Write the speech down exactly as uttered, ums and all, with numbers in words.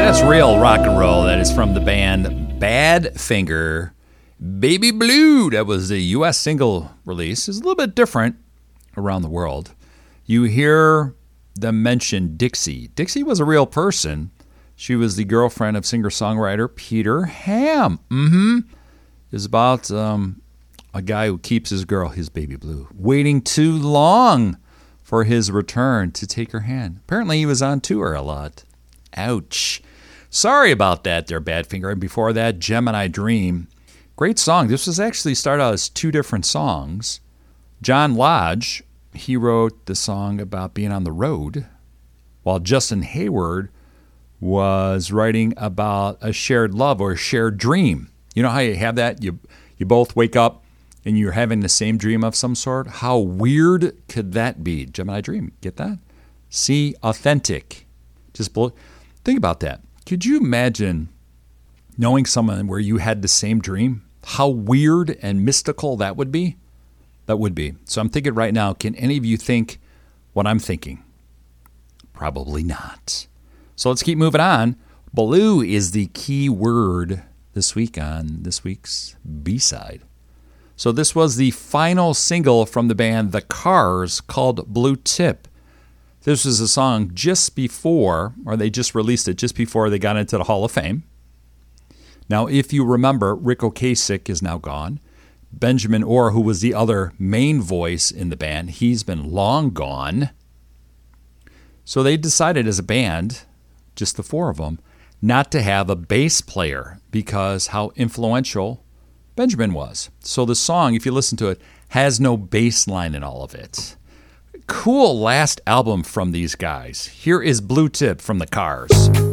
That's real rock and roll. That is from the band Badfinger. Baby Blue. That was the U S single release. It's a little bit different around the world. You hear them mention Dixie. Dixie was a real person. She was the girlfriend of singer-songwriter Peter Ham. Mm-hmm. It's about um, a guy who keeps his girl, his baby blue, waiting too long for his return to take her hand. Apparently he was on tour a lot. Ouch. Sorry about that there, Badfinger. And before that, Gemini Dream. Great song. This was actually started out as two different songs. John Lodge, he wrote the song about being on the road, while Justin Hayward was writing about a shared love or a shared dream. You know how you have that? You you both wake up and you're having the same dream of some sort? How weird could that be? Gemini Dream. Get that? See, authentic. Just blow. Think about that. Could you imagine knowing someone where you had the same dream? How weird and mystical that would be? That would be. So I'm thinking right now, can any of you think what I'm thinking? Probably not. So let's keep moving on. Blue is the key word this week on this week's B-side. So this was the final single from the band The Cars called Blue Tip. This was a song just before, or they just released it just before they got into the Hall of Fame. Now, if you remember, Rick Ocasek is now gone. Benjamin Orr, who was the other main voice in the band, he's been long gone. So they decided as a band, just the four of them, not to have a bass player because how influential Benjamin was. So the song, if you listen to it, has no bass line in all of it. Cool last album from these guys. Here is Blue Tip from The Cars.